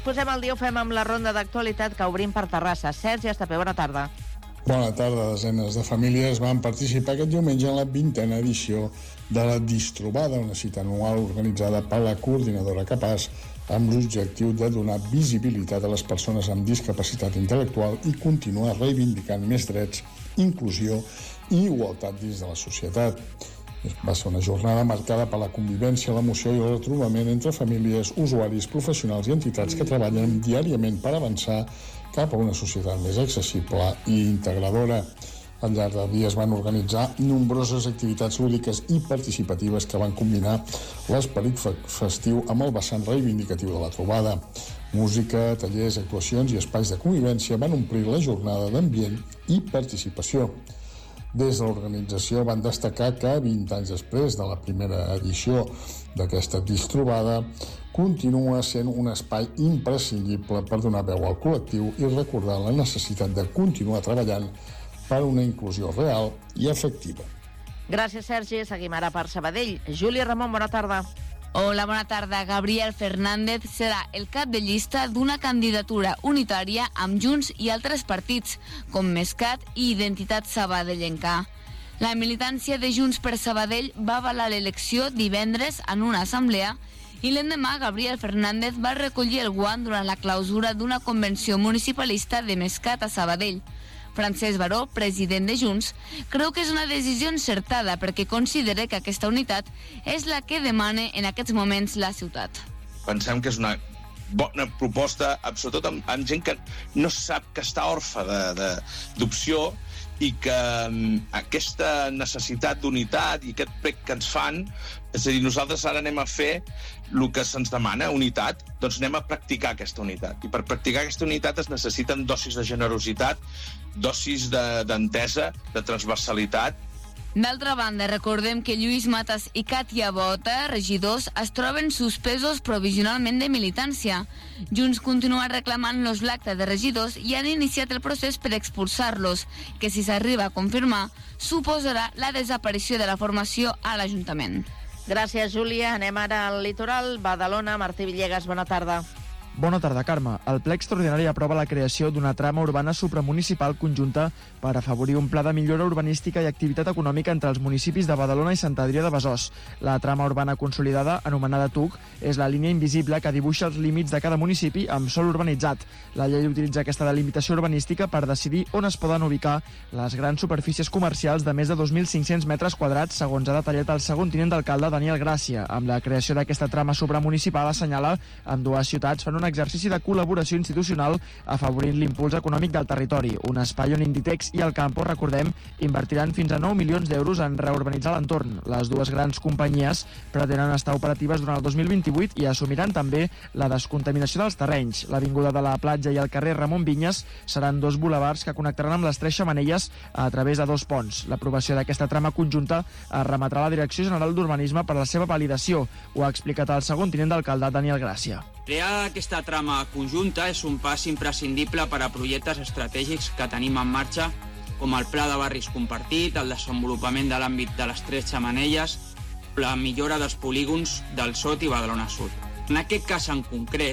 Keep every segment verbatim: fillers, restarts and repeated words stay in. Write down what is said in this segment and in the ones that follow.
posem al dia, ho fem amb la ronda d'actualitat que obrim per Terrassa. Sergi Estapé, bona tarda. Bona tarda. Desenes de famílies van participar aquest diumenge en la vintena edició de la Distrobada, una cita anual organitzada per la coordinadora Capaç amb l'objectiu de donar visibilitat a les persones amb discapacitat intel·lectual i continuar reivindicant més drets, inclusió i igualtat dins de la societat. Va ser una jornada marcada per la convivència, l'emoció i el retrobament entre famílies, usuaris, professionals i entitats que treballen diàriament per avançar cap a una societat més accessible i integradora. Al llarg del dia es van organitzar nombroses activitats lúdiques i participatives que van combinar l'esperit festiu amb el vessant reivindicatiu de la trobada. Música, tallers, actuacions i espais de convivència van omplir la jornada d'ambient i participació. Des de l'organització van destacar que vint anys després de la primera edició d'aquesta distrobada continua sent un espai imprescindible per donar veu al col·lectiu i recordar la necessitat de continuar treballant per una inclusió real i efectiva. Gràcies, Sergi. Seguim ara per Sabadell. Júlia Ramon, bona tarda. Hola, bona tarda. Gabriel Fernández serà el cap de llista d'una candidatura unitària amb Junts i altres partits, com Mescat i Identitat Sabadellenca. La militància de Junts per Sabadell va avalar l'elecció divendres en una assemblea i l'endemà Gabriel Fernández va recollir el guant durant la clausura d'una convenció municipalista de Mescat a Sabadell. Francesc Baró, president de Junts, creu que és una decisió encertada perquè considera que aquesta unitat és la que demana en aquests moments la ciutat. Pensem que és una bona proposta, sobretot amb, amb gent que no sap que està orfa d'opció i que um, aquesta necessitat d'unitat i aquest prec que ens fan, és a dir, nosaltres ara anem a fer el que se'ns demana, unitat, doncs anem a practicar aquesta unitat. I per practicar aquesta unitat es necessiten dosis de generositat, dosis d'entesa, de, de transversalitat. D'altra banda, recordem que Lluís Matas i Càtia Bota, regidors, es troben suspesos provisionalment de militància. Junts continua reclamant los l'acte de regidors i han iniciat el procés per expulsar-los, que si s'arriba a confirmar, suposarà la desaparició de la formació a l'Ajuntament. Gràcies, Júlia. Anem ara al litoral. Badalona, Martí Villegas, bona tarda. Bona tarda, Carme. El ple extraordinari aprova la creació d'una trama urbana supramunicipal conjunta per afavorir un pla de millora urbanística i activitat econòmica entre els municipis de Badalona i Sant Adrià de Besòs. La trama urbana consolidada, anomenada T U C, és la línia invisible que dibuixa els límits de cada municipi amb sòl urbanitzat. La llei utilitza aquesta delimitació urbanística per decidir on es poden ubicar les grans superfícies comercials de més de dos mil cinc-cents metres quadrats, segons ha detallat el segon tinent d'alcalde Daniel Gràcia. Amb la creació d'aquesta trama supramunicipal, assenyala, ambdues ciutats fan una exercici de col·laboració institucional afavorint l'impuls econòmic del territori. Un espai on Inditex i el Campo, recordem, invertiran fins a nou milions d'euros en reurbanitzar l'entorn. Les dues grans companyies pretenen estar operatives durant el dos mil vint-i-vuit i assumiran també la descontaminació dels terrenys. L'Avinguda de la Platja i el carrer Ramon Vinyes seran dos bulevards que connectaran amb les Tres Xemeneies a través de dos ponts. L'aprovació d'aquesta trama conjunta es remetrà a la Direcció General d'Urbanisme per a la seva validació. Ho ha explicat el segon tinent d'alcalde Daniel Gràcia. Crear aquesta trama conjunta és un pas imprescindible per a projectes estratègics que tenim en marxa, com el Pla de Barris Compartit, el desenvolupament de l'àmbit de les Tres Xemeneies, la millora dels polígons del Sot i Badalona Sud. En aquest cas en concret,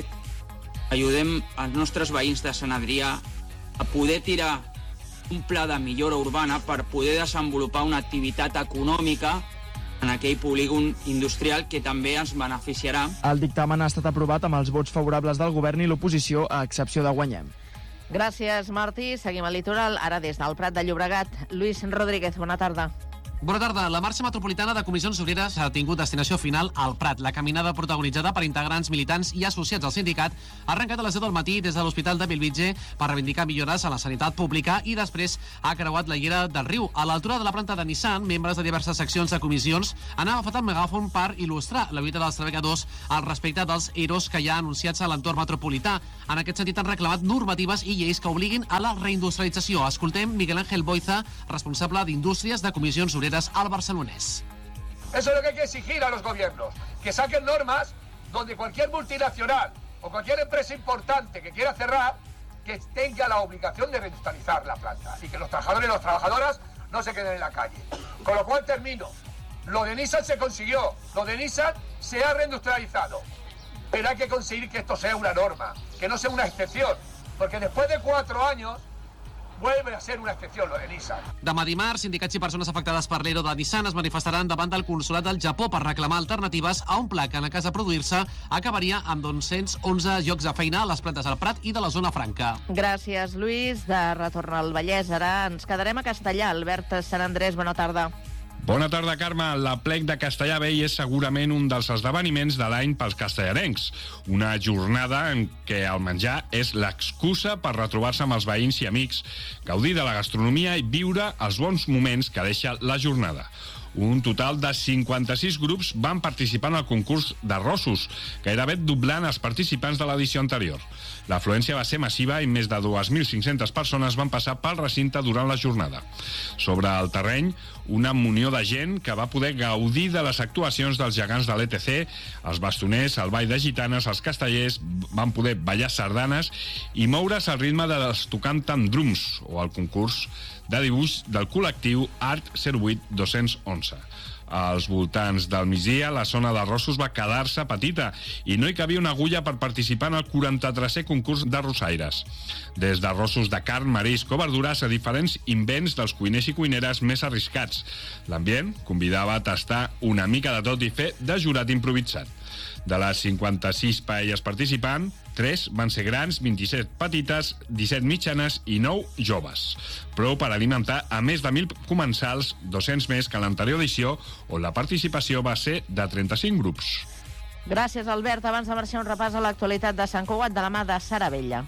ajudem els nostres veïns de Sant Adrià a poder tirar un pla de millora urbana per poder desenvolupar una activitat econòmica en aquell polígon industrial que també ens beneficiarà. El dictamen ha estat aprovat amb els vots favorables del govern i l'oposició, a excepció de Guanyem. Gràcies, Martí. Seguim al litoral, ara des del Prat de Llobregat. Lluís Rodríguez, bona tarda. Bona tarda. La marxa metropolitana de Comissions Obreres ha tingut destinació final al Prat. La caminada protagonitzada per integrants, militants i associats al sindicat ha arrencat a les deu del matí des de l'Hospital de Bellvitge per reivindicar millores a la sanitat pública i després ha creuat la Llera del Riu. A l'altura de la planta de Nissan, membres de diverses seccions de comissions han agafat el megàfon per il·lustrar la lluita dels treballadors al respecte dels E R Os que hi ha anunciats a l'entorn metropolità. En aquest sentit han reclamat normatives i lleis que obliguin a la reindustrialització. Escoltem Miguel Ángel Boiza, responsable d'Indústries de Comissions Obreres al barcelonés. Eso es lo que hay que exigir a los gobiernos, que saquen normas donde cualquier multinacional o cualquier empresa importante que quiera cerrar, que tenga la obligación de reindustrializar la planta y que los trabajadores y las trabajadoras no se queden en la calle. Con lo cual termino. Lo de Nissan se consiguió, lo de Nissan se ha reindustrializado. Pero hay que conseguir que esto sea una norma, que no sea una excepción, porque después de cuatro años vuelve a ser una excepción lo de Nissan. Demà dimarts, sindicats i persones afectades per l'E R O de Nissan es manifestaran davant del consolat del Japó per reclamar alternatives a un pla que, en el cas de produir-se, acabaria amb dos-cents onze llocs de feina a les plantes del Prat i de la zona franca. Gràcies, Lluís. De retorn al Vallès, ara ens quedarem a Castellà. Albert Sant Andrés, bona tarda. Bona tarda, Carme. L'Aplec de Castellà Vell és segurament un dels esdeveniments de l'any pels castellarencs. Una jornada en què el menjar és l'excusa per retrobar-se amb els veïns i amics, gaudir de la gastronomia i viure els bons moments que deixa la jornada. Un total de cinquanta-sis grups van participar en el concurs d'arrossos, gairebé doblant els participants de l'edició anterior. L'afluència va ser massiva i més de dos mil cinc-centes persones van passar pel recinte durant la jornada. Sobre el terreny, una munió de gent que va poder gaudir de les actuacions dels gegants de l'E T C, els bastoners, el ball de gitanes, els castellers, van poder ballar sardanes i moure's al ritme dels tocant amb drums, o el concurs de dibuix del col·lectiu Art zero vuit dos-cents onze. Als voltants del migdia, la zona d'arrossos va quedar-se petita i no hi cabia una agulla per participar en el quaranta-tresè concurs de rossaires. Des d'arrossos de carn, marisc o verdures a diferents invents dels cuiners i cuineres més arriscats. L'ambient convidava a tastar una mica de tot i fer de jurat improvisat. De les cinquanta-sis paelles participants, tres van ser grans, vint-i-set petites, disset mitjanes i nou joves. Prou per alimentar a més de mil comensals, dos-cents més que en l'anterior edició, on la participació va ser de trenta-cinc grups. Gràcies, Albert. Abans de marxar, un repàs a l'actualitat de Sant Cugat de la mà de Sara Vella.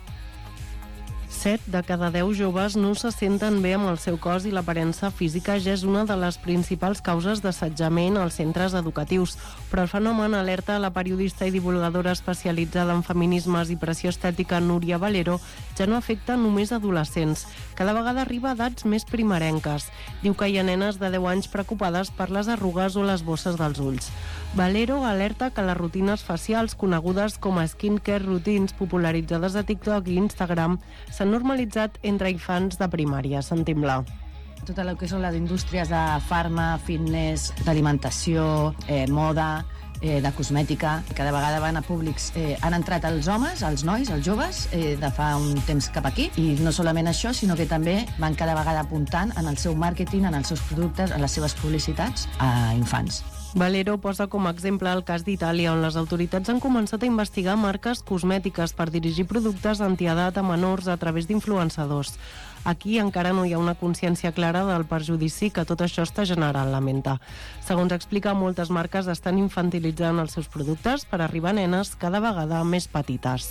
set de cada deu joves no se senten bé amb el seu cos i l'aparença física ja és una de les principals causes d'assetjament als centres educatius. Però el fenomen alerta la periodista i divulgadora especialitzada en feminismes i pressió estètica Núria Valero ja no afecta només adolescents. Cada vegada arriba a edats més primerenques. Diu que hi ha nenes de deu anys preocupades per les arrugues o les bosses dels ulls. Valero alerta que les rutines facials conegudes com a skincare routines popularitzades a TikTok i Instagram s'han normalitzat entre infants de primària. Sentim-la. Tot el que són les indústries de farma, fitness, d'alimentació, eh, moda, eh, de cosmètica, cada vegada van a públics, eh, han entrat els homes, els nois, els joves, eh, de fa un temps cap aquí, i no solament això, sinó que també van cada vegada apuntant en el seu màrqueting, en els seus productes, en les seves publicitats a infants. Valero posa com a exemple el cas d'Itàlia, on les autoritats han començat a investigar marques cosmètiques per dirigir productes antiedat a menors a través d'influenciadors. Aquí encara no hi ha una consciència clara del perjudici que tot això està generant la menta. Segons explica, moltes marques estan infantilitzant els seus productes per arribar a nenes cada vegada més petites.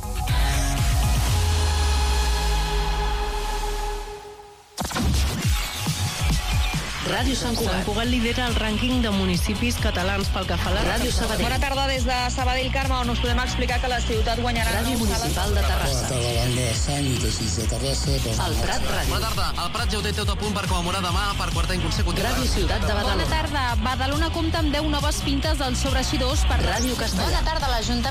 Ràdio Sant Cugat. Sant Cugat lidera el rànquing de municipis catalans pel que fa a la Ràdio Sabadell. Bona tarda des de Sabadell, Carme, on us podem explicar que la ciutat guanyarà... Ràdio Municipal de Terrassa. Bona tarda, banda de Sant i Teixits de Terrassa. El Prat Ràdio. Bona tarda. El Prat ja ho té tot a punt per commemorar demà per quart any consecutiu. Ràdio Ciutat de Badalona. Bona tarda. Badalona compta amb deu noves pintes dels sobreeixidors per... Ràdio Castellà. Bona tarda. La Junta